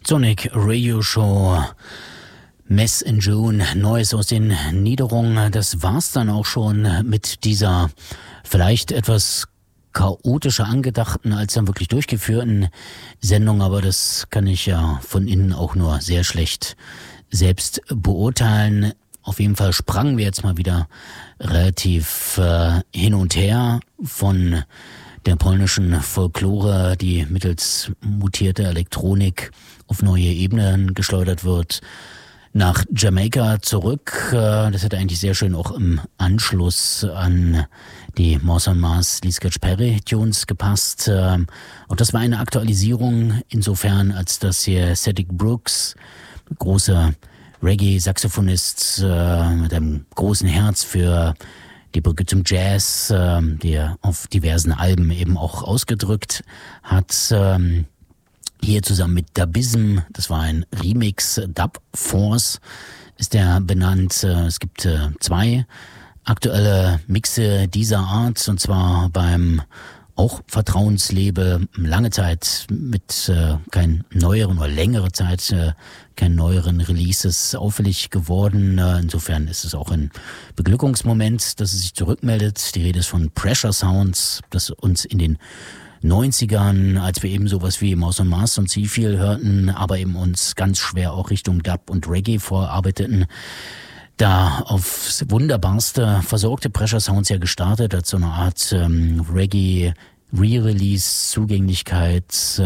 Sonic Radio Show, Mess in June, Neues aus den Niederungen. Das war's dann auch schon mit dieser vielleicht etwas chaotischer angedachten als dann wirklich durchgeführten Sendung, aber das kann ich ja von innen auch nur sehr schlecht selbst beurteilen. Auf jeden Fall sprangen wir jetzt mal wieder relativ hin und her von der polnischen Folklore, die mittels mutierter Elektronik auf neue Ebenen geschleudert wird, nach Jamaika zurück. Das hätte eigentlich sehr schön auch im Anschluss an die Mars on Mars Lee Scratch Perry Tunes gepasst. Auch das war eine Aktualisierung insofern, als dass hier Cedric Brooks, großer Reggae-Saxophonist mit einem großen Herz für die Brücke zum Jazz, die er auf diversen Alben eben auch ausgedrückt hat. Hier zusammen mit Dubism, das war ein Remix, Dub Force ist der benannt. Es gibt zwei aktuelle Mixe dieser Art, und zwar beim auch Vertrauenslabel, lange Zeit mit keinen neueren oder längere Zeit keinen neueren Releases auffällig geworden. Insofern ist es auch ein Beglückungsmoment, dass es sich zurückmeldet. Die Rede ist von Pressure Sounds, das uns in den 90ern, als wir eben sowas wie Mars on Mars und Seafield hörten, aber eben uns ganz schwer auch Richtung Dub und Reggae vorarbeiteten, da aufs Wunderbarste versorgte Pressure Sounds ja gestartet als so eine Art Reggae Re-Release, Zugänglichkeit,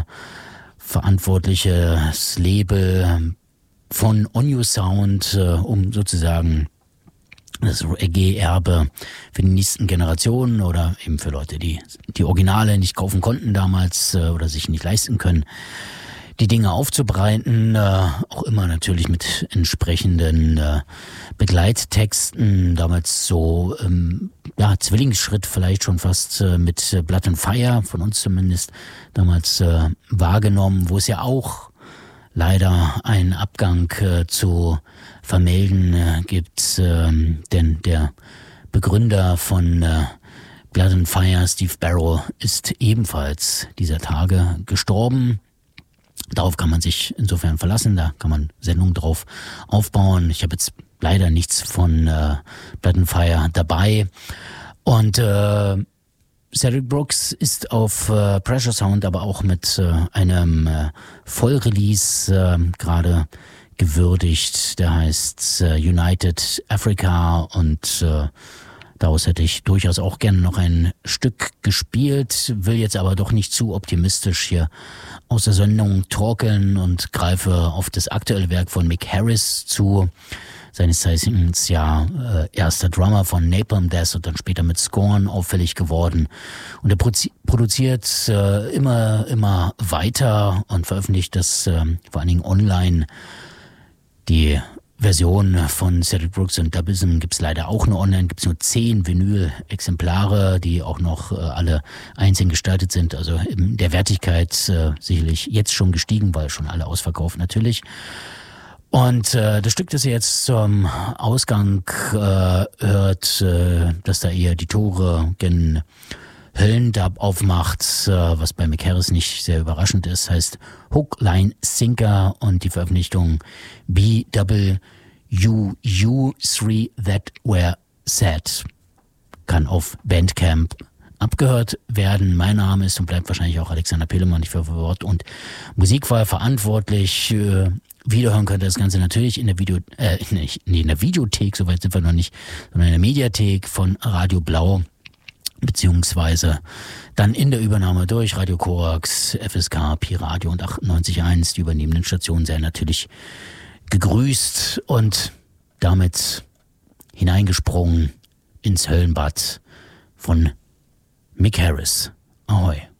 verantwortliches Label von On You Sound, um sozusagen das Reggae-Erbe für die nächsten Generationen oder eben für Leute, die die Originale nicht kaufen konnten damals oder sich nicht leisten können, die Dinge aufzubereiten, auch immer natürlich mit entsprechenden Begleittexten, damals so Zwillingsschritt vielleicht schon fast mit Blood and Fire, von uns zumindest damals wahrgenommen, wo es ja auch leider einen Abgang zu vermelden gibt, denn der Begründer von Blood and Fire, Steve Barrow, ist ebenfalls dieser Tage gestorben. Darauf kann man sich insofern verlassen, da kann man Sendungen drauf aufbauen. Ich habe jetzt leider nichts von Blood and Fire dabei. Und Cedric Brooks ist auf Pressure Sound aber auch mit einem Vollrelease gerade gewürdigt. Der heißt United Africa und daraus hätte ich durchaus auch gerne noch ein Stück gespielt, will jetzt aber doch nicht zu optimistisch hier aus der Sendung torkeln und greife auf das aktuelle Werk von Mick Harris zu, seines Zeichens erster Drummer von Napalm Death und dann später mit Scorn auffällig geworden. Und er produziert immer weiter und veröffentlicht das vor allen Dingen online. Die Version von Cedric Brooks und Dubism gibt's leider auch nur online, gibt's nur 10 Vinyl-Exemplare, die auch noch alle einzeln gestaltet sind, also in der Wertigkeit sicherlich jetzt schon gestiegen, weil schon alle ausverkauft natürlich. Und das Stück, das ihr jetzt zum Ausgang hört, dass da eher die Tore gen Höllendub aufmacht, was bei Mick Harris nicht sehr überraschend ist, heißt Hook, Line, Sinker und die Veröffentlichung BWUU3 That Were Said kann auf Bandcamp abgehört werden. Mein Name ist und bleibt wahrscheinlich auch Alexander Pillemann, ich für Wort und Musikwahl verantwortlich. Wiederhören könnt ihr das Ganze natürlich in der in der Videothek, soweit sind wir noch nicht, sondern in der Mediathek von Radio Blau, beziehungsweise dann in der Übernahme durch Radio Korax, FSK, Pi-Radio und 98.1. Die übernehmenden Stationen seien natürlich gegrüßt und damit hineingesprungen ins Höllenbad von Mick Harris. Ahoi.